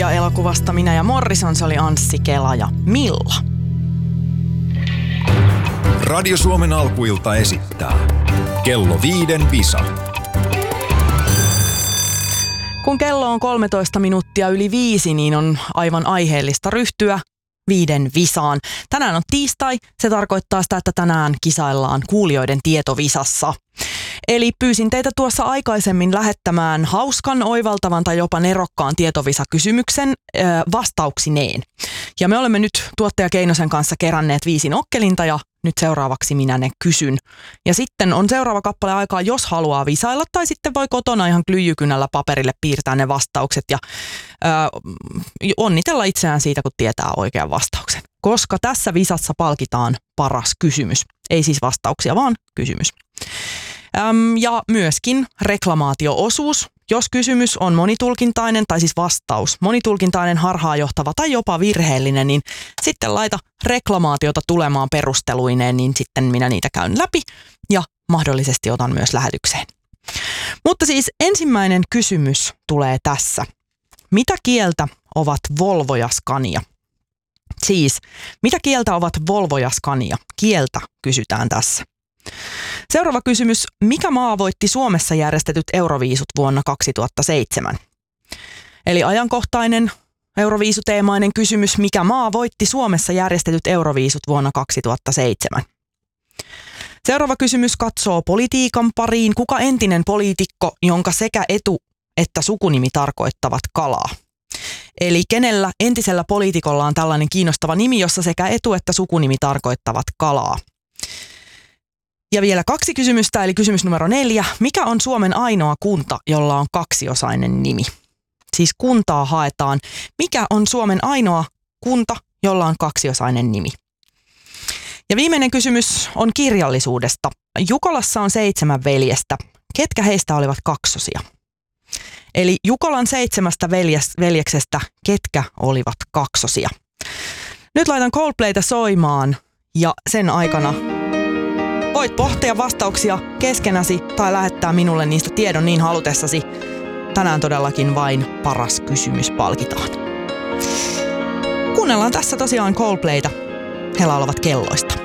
Nokia-elokuvasta Minä ja Morrison, se oli Anssi Kela ja Milla. Radio Suomen alkuilta esittää Kello 5 visa. Kun kello on 13 minuuttia yli 5, niin on aivan aiheellista ryhtyä 5 visaan. Tänään on tiistai, se tarkoittaa sitä, että tänään kisaillaan kuulijoiden tietovisassa. Eli pyysin teitä tuossa aikaisemmin lähettämään hauskan, oivaltavan tai jopa nerokkaan tietovisakysymyksen vastauksineen. Ja me olemme nyt tuottaja Keinosen kanssa keränneet 5 nokkelinta ja nyt seuraavaksi minä ne kysyn. Ja sitten on seuraava kappale aikaa, jos haluaa visailla tai sitten voi kotona ihan klyijykynällä paperille piirtää ne vastaukset ja onnitella itseään siitä, kun tietää oikean vastauksen. Koska tässä visassa palkitaan paras kysymys. Ei siis vastauksia, vaan kysymys. Ja myöskin reklamaatio-osuus. Jos kysymys on monitulkintainen tai siis vastaus monitulkintainen, harhaanjohtava tai jopa virheellinen, niin sitten laita reklamaatiota tulemaan perusteluineen, niin sitten minä niitä käyn läpi ja mahdollisesti otan myös lähetykseen. Mutta siis ensimmäinen kysymys tulee tässä. Mitä kieltä ovat Volvo ja Scania? Siis, mitä kieltä ovat Volvo ja Scania? Kieltä kysytään tässä. Seuraava kysymys. Mikä maa voitti Suomessa järjestetyt Euroviisut vuonna 2007? Eli ajankohtainen Euroviisuteemainen kysymys. Mikä maa voitti Suomessa järjestetyt Euroviisut vuonna 2007? Seuraava kysymys katsoo politiikan pariin. Kuka entinen poliitikko, jonka sekä etu- että sukunimi tarkoittavat kalaa? Eli kenellä entisellä poliitikolla on tällainen kiinnostava nimi, jossa sekä etu- että sukunimi tarkoittavat kalaa? Ja vielä 2 kysymystä, eli kysymys numero 4. Mikä on Suomen ainoa kunta, jolla on kaksiosainen nimi? Siis kuntaa haetaan. Mikä on Suomen ainoa kunta, jolla on kaksiosainen nimi? Ja viimeinen kysymys on kirjallisuudesta. Jukolassa on 7 veljestä. Ketkä heistä olivat kaksosia? Eli Jukolan 7 veljeksestä, ketkä olivat kaksosia? Nyt laitan Coldplayta soimaan ja sen aikana voit pohtia vastauksia keskenäsi tai lähettää minulle niistä tiedon niin halutessasi. Tänään todellakin vain paras kysymys palkitaan. Kuunnellaan tässä tosiaan Coldplayta. He laulavat kelloista.